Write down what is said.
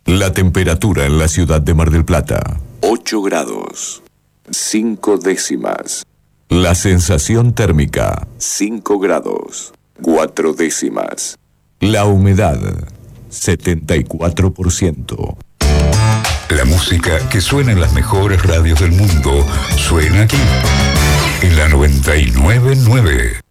La temperatura en la ciudad de Mar del Plata, 8 grados, 5 décimas. La sensación térmica, 5 grados, 4 décimas. La humedad, 74%. La música que suena en las mejores radios del mundo suena aquí, en la 99.9.